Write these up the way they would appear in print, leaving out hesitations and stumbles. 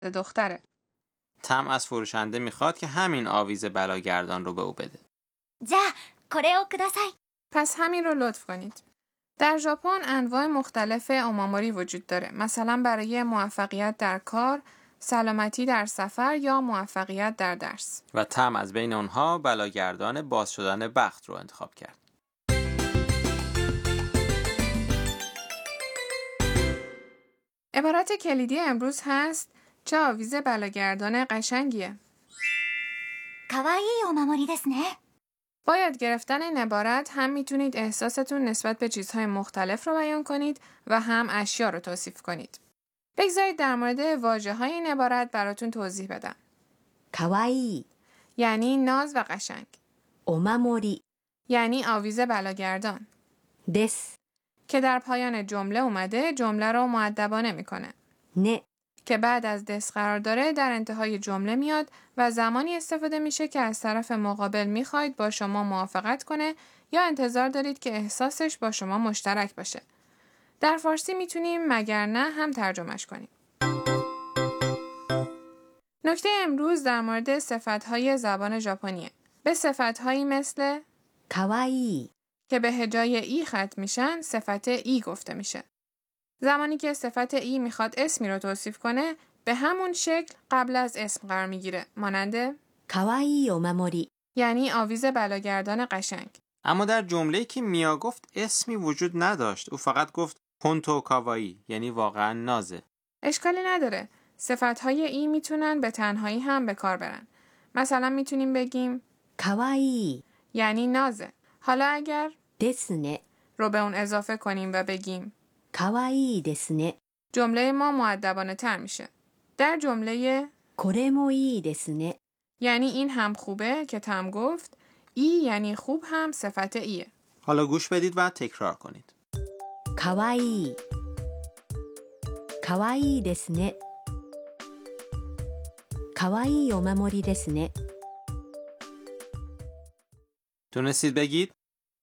دختره. تم از فروشنده میخواد که همین آویز بلاگردان رو به او بده. じゃあこれをください。 پس همین رو لطف کنید. در ژاپن انواع مختلف اوماموری وجود داره. مثلا برای موفقیت در کار، سلامتی در سفر یا موفقیت در درس. و تم از بین اونها بلاگردان باز شدن بخت رو انتخاب کرد. عبارت کلیدی امروز هست چه آویز بلاگردان قشنگیه. かわいいお守りですね。 با یاد گرفتن این عبارت هم میتونید احساستون نسبت به چیزهای مختلف رو بیان کنید و هم اشیا رو توصیف کنید. بگذارید در مورد واژه‌های این عبارت براتون توضیح بدم. かわいい یعنی ناز و قشنگ. お守り یعنی آویز بلاگردان です که در پایان جمله اومده جمله رو مؤدبانه میکنه. ね که بعد از دس قرار داره در انتهای جمله میاد و زمانی استفاده میشه که از طرف مقابل میخواید با شما موافقت کنه یا انتظار دارید که احساسش با شما مشترک باشه. در فارسی میتونیم مگر نه هم ترجمهش کنیم. نکته امروز در مورد صفتهای زبان ژاپنیه. به صفتهایی مثل かわいい که به هجای ای ختم میشن صفت ای گفته میشه. زمانی که صفت ای میخواد اسمی رو توصیف کنه به همون شکل قبل از اسم قرار میگیره. مانند かわいいお守り یعنی آویز بلاگردان قشنگ. اما در جمله‌ای که میا گفت اسمی وجود نداشت. او فقط گفت هونتو کاوایی، یعنی واقعا نازه. اشکالی نداره. صفتهای ای میتونن به تنهایی هم به کار برن. مثلا میتونیم بگیم かわいい یعنی نازه. حالا اگر ですね رو به اون اضافه کنیم و بگیم かわいいですね جمله ما مؤدبانه تر میشه. در جمله これもいいですね یعنی این هم خوبه که تم گفت، ای یعنی خوب هم صفت ایه. حالا گوش بدید و تکرار کنید. かわいいかわいいですねかわいいお守りですね تونستید بگید؟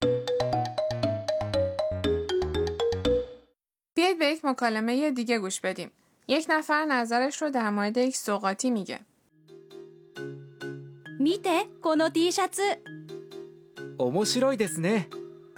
بیایید به یک مکالمه دیگه گوش بدیم. یک نفر نظرش رو در مورد یک سوغاتی میگه. 見てこの T シャツ。 面白いですね。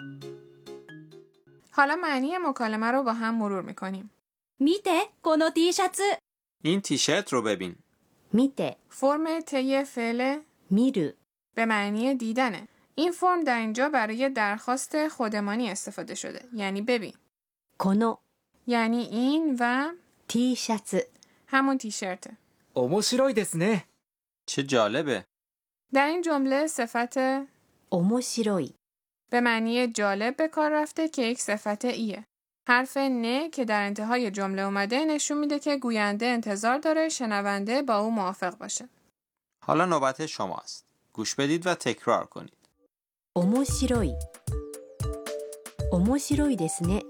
حالا معنی مکالمه رو با هم مرور میکنیم. 見てこの T シャツ。 این تیشرت رو ببین. 見て فرم طی فعل 見る به معنی دیدنه. این فرم در اینجا برای درخواست خودمانی استفاده شده. یعنی ببین. この یعنی این و T シャツ همون تیشرته. 面白いですね。 چه جالبه. در این جمله صفت 面白い به معنی جالب به کار رفته که یک صفت ایه. حرف نه که در انتهای جمله اومده نشون میده که گوینده انتظار داره شنونده با او موافق باشه. حالا نوبت شماست. گوش بدید و تکرار کنید. 面白い面白いですね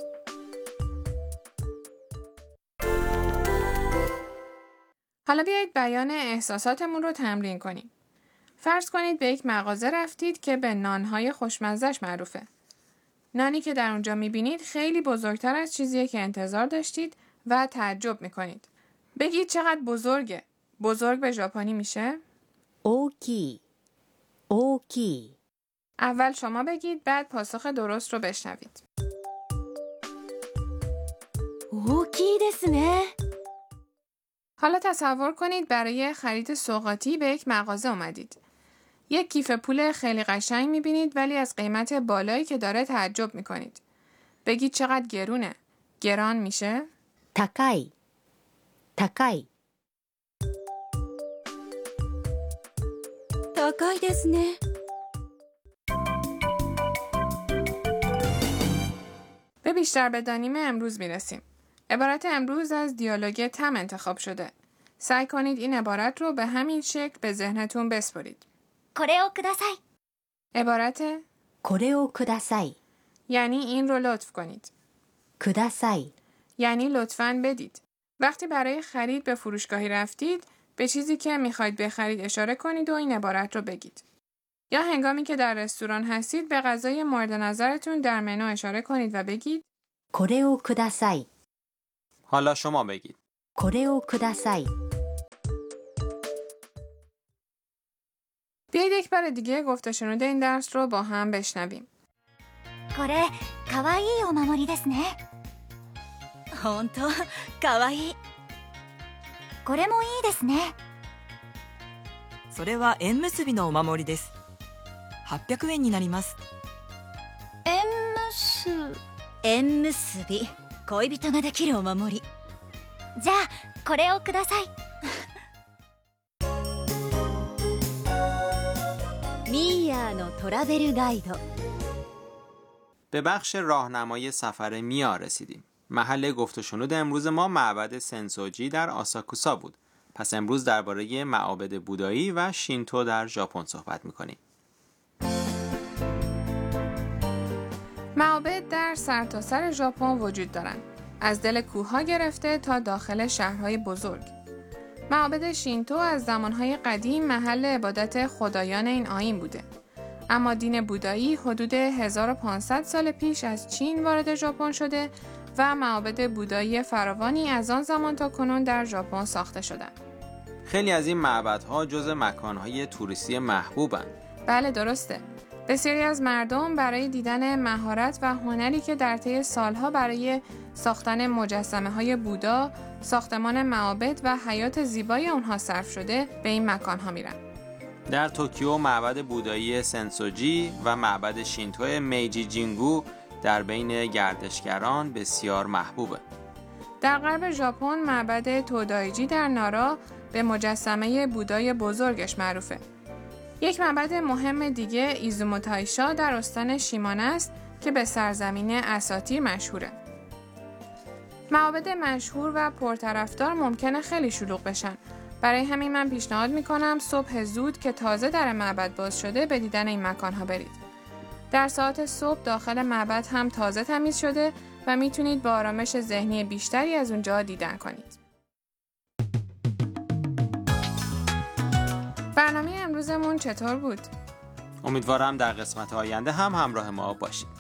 حالا بیایید بیان احساساتمون رو تمرین کنیم. فرض کنید به یک مغازه رفتید که به نانهای خوشمزه‌اش معروفه. نانی که در اونجا میبینید خیلی بزرگتر از چیزیه که انتظار داشتید و تعجب میکنید. بگید چقدر بزرگه. بزرگ به ژاپنی میشه؟ 大きい大きい اول شما بگید بعد پاسخ درست رو بشنوید. 大きいですね。 حالا تصور کنید برای خرید سوغاتی به یک مغازه اومدید. یک کیف پول خیلی قشنگ میبینید ولی از قیمت بالایی که داره تعجب میکنید. بگید چقدر گرونه. گران میشه؟ 高い高い高いですね。 به بیشتر بدانیم امروز میرسیم. عبارت امروز از دیالوگ تم انتخاب شده. سعی کنید این عبارت رو به همین شکل به ذهنتون بسپرید. これをください。 عبارت これをください یعنی این رو لطف کنید. ください یعنی لطفاً بدید. وقتی برای خرید به فروشگاهی رفتید، به چیزی که میخواید بخرید اشاره کنید و این عبارت رو بگید. یا هنگامی که در رستوران هستید به غذای مورد نظرتون در منو اشاره کنید و بگید これをください حالا شما بگید. これをください بیایید یک بار دیگه گفت و شنود این درس رو با هم بشنویم. これかわいいお守りですね。 ほんとかわいい。 これもいいですね。 それは縁結びのお守りです。800円になります。 縁結び、恋人ができるお守り。 じゃあこれをください。 ミーヤーのトラベルガイド。 به بخش راهنمای سفر میا رسیدیم. محل گفت و شنود امروز ما معبد سنسوجی در آساکوسا بود. پس امروز درباره معابد بودایی و شینتو در ژاپن صحبت می‌کنیم. معابد در سرتاسر ژاپن وجود دارند. از دل کوه‌ها گرفته تا داخل شهرهای بزرگ. معابد شینتو از زمانهای قدیم محل عبادت خدایان این آیین بوده. اما دین بودایی حدود 1500 سال پیش از چین وارد ژاپن شده و معابد بودایی فراوانی از آن زمان تا کنون در ژاپن ساخته شدند. خیلی از این معبدها جزو مکانهای توریستی محبوبند. بله درسته. بسیاری از مردم برای دیدن مهارت و هنری که در طی سالها برای ساختن مجسمه‌های بودا، ساختمان معابد و حیات زیبای آنها صرف شده به این مکان‌ها میرن. در توکیو معبد بودایی سنسوجی و معبد شینتو میجی جینگو در بین گردشگران بسیار محبوبه. در غرب ژاپن معبد تودایجی در نارا به مجسمه بودای بزرگش معروفه. یک معبد مهم دیگه ایزومو تایشا در استان شیمانه است که به سرزمین اساطیر مشهوره. معابد مشهور و پرطرفدار ممکنه خیلی شلوغ بشن. برای همین من پیشنهاد میکنم صبح زود که تازه در معبد باز شده به دیدن این مکانها برید. در ساعت صبح داخل معبد هم تازه تمیز شده و میتونید با آرامش ذهنی بیشتری از اونجا دیدن کنید. برنامه امروزمون چطور بود؟ امیدوارم در قسمت آینده هم همراه ما باشید.